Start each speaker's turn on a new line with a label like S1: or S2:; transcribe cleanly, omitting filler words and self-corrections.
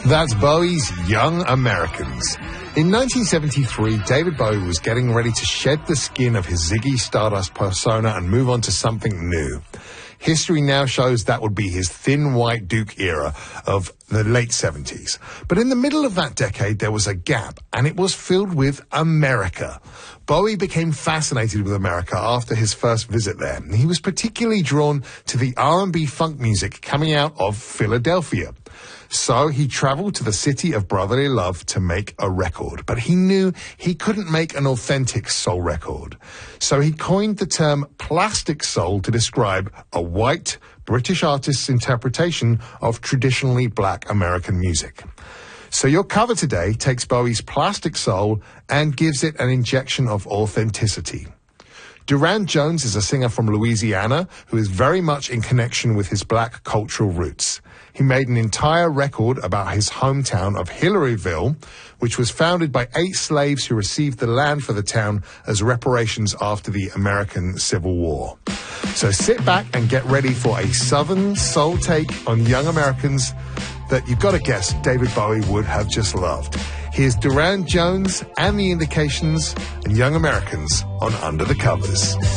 S1: That's Bowie's Young Americans. In 1973, David Bowie was getting ready to shed the skin of his Ziggy Stardust persona and move on to something new. History now shows that would be his Thin White Duke era of the late 70s. But in the middle of that decade, there was a gap, and it was filled with America. Bowie became fascinated with America after his first visit there. He was particularly drawn to the R&B funk music coming out of Philadelphia. So he traveled to the city of brotherly love to make a record, but he knew he couldn't make an authentic soul record. So he coined the term plastic soul to describe a white British artist's interpretation of traditionally black American music. So your cover today takes Bowie's plastic soul and gives it an injection of authenticity. Durand Jones is a singer from Louisiana who is very much in connection with his black cultural roots. He made an entire record about his hometown of Hillaryville, which was founded by 8 slaves who received the land for the town as reparations after the American Civil War. So sit back and get ready for a Southern soul take on Young Americans that you've got to guess David Bowie would have just loved. Here's Durand Jones and the Indications and Young Americans on Under the Covers.